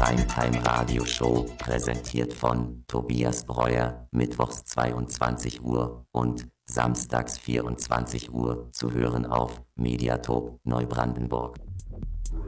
Primetime Radio Show, präsentiert von Tobias Breuer, mittwochs 22 Uhr und samstags 24 Uhr, zu hören auf Mediatop Neubrandenburg.